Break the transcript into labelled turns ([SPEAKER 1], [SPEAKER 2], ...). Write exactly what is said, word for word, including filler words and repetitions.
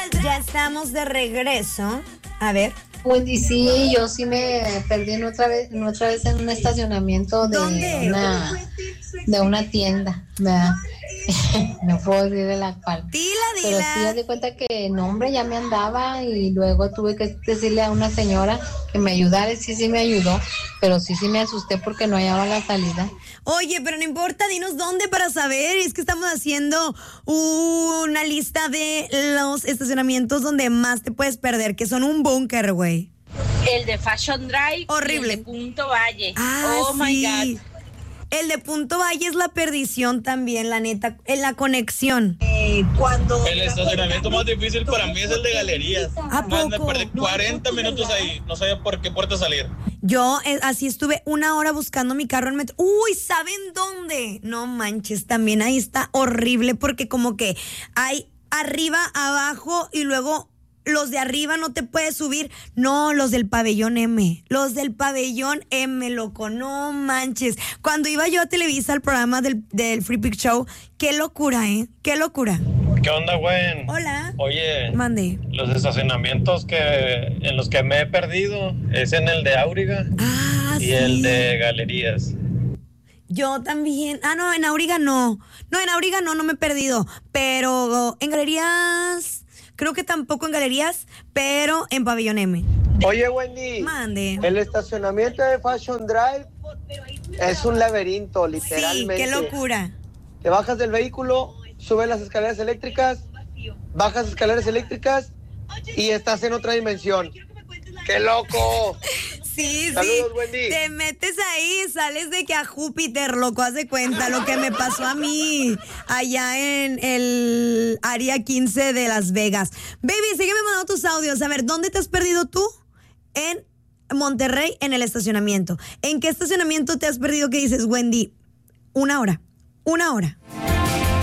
[SPEAKER 1] Ya estamos de regreso. A ver.
[SPEAKER 2] Wendy, sí, yo sí me perdí en otra vez, en otra vez en un estacionamiento de
[SPEAKER 1] ¿Dónde?
[SPEAKER 2] una de una tienda, ¿verdad? No puedo decir de la cual.
[SPEAKER 1] Dila,
[SPEAKER 2] Pero
[SPEAKER 1] dila.
[SPEAKER 2] sí, haz de cuenta que no, hombre, ya me andaba y luego tuve que decirle a una señora que me ayudara y sí, sí me ayudó, pero sí, sí me asusté porque no hallaba la salida.
[SPEAKER 1] Oye, pero no importa, dinos dónde para saber. Es que estamos haciendo una lista de los estacionamientos donde más te puedes perder, que son un búnker, güey.
[SPEAKER 3] El de Fashion Drive.
[SPEAKER 1] Horrible.
[SPEAKER 3] Y el de Punto Valle.
[SPEAKER 1] Ah,
[SPEAKER 3] oh
[SPEAKER 1] sí.
[SPEAKER 3] my God.
[SPEAKER 1] El de Punto Valle es la perdición también, la neta, en la conexión.
[SPEAKER 4] Eh, cuando
[SPEAKER 5] El estacionamiento más difícil para mí es el de Galerías.
[SPEAKER 1] ¿A
[SPEAKER 5] Más me
[SPEAKER 1] poco?
[SPEAKER 5] perdí cuarenta minutos ahí, no sabía por qué puerta salir.
[SPEAKER 1] Yo eh, así estuve una hora buscando mi carro en metro. Uy, ¿saben dónde? No manches, también ahí está horrible porque como que hay arriba, abajo y luego los de arriba no te puedes subir. No, los del pabellón M. Los del pabellón M, loco, no manches. Cuando iba yo a Televisa al programa del, del Free Pick Show, qué locura, ¿eh? Qué locura.
[SPEAKER 5] ¿Qué onda, güey?
[SPEAKER 1] Hola.
[SPEAKER 5] Oye,
[SPEAKER 1] Mande.
[SPEAKER 5] los estacionamientos que en los que me he perdido es en el de Auriga
[SPEAKER 1] Ah,
[SPEAKER 5] y
[SPEAKER 1] sí.
[SPEAKER 5] el de Galerías.
[SPEAKER 1] Yo también. Ah, no, en Auriga no. No, en Auriga no, no me he perdido. Pero en Galerías, creo que tampoco en Galerías, pero en Pabellón M.
[SPEAKER 6] Oye, Wendy.
[SPEAKER 1] Mande.
[SPEAKER 6] El estacionamiento de Fashion Drive es un laberinto,
[SPEAKER 1] Sí,
[SPEAKER 6] literalmente.
[SPEAKER 1] qué locura.
[SPEAKER 6] Te bajas del vehículo, subes las escaleras eléctricas, bajas escaleras eléctricas y estás en otra dimensión. ¡Qué loco!
[SPEAKER 1] Sí,
[SPEAKER 6] Saludos,
[SPEAKER 1] sí.
[SPEAKER 6] Wendy.
[SPEAKER 1] Te metes ahí, sales de que a Júpiter, loco, haz de cuenta lo que me pasó a mí allá en el área quince de Las Vegas. Baby, sígueme mandando tus audios. A ver, ¿dónde te has perdido tú? En Monterrey, en el estacionamiento. ¿En qué estacionamiento te has perdido que dices, Wendy? Una hora. Una hora.